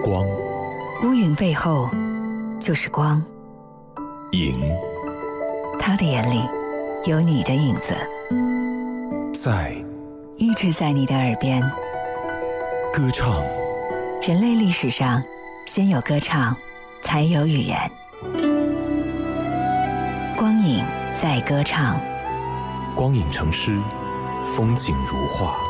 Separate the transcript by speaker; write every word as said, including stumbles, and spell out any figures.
Speaker 1: 光，
Speaker 2: 乌云背后就是光。
Speaker 1: 影
Speaker 2: 他的眼里有你的影子，
Speaker 1: 在
Speaker 2: 一直在你的耳边。
Speaker 1: 歌唱。
Speaker 2: 人类历史上，先有歌唱，才有语言。光影在歌唱。
Speaker 1: 光影成诗，风景如画。